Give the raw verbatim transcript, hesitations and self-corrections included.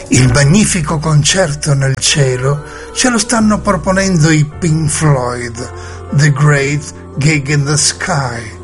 Il magnifico concerto nel cielo ce lo stanno proponendo i Pink Floyd, The Great Gig in the Sky.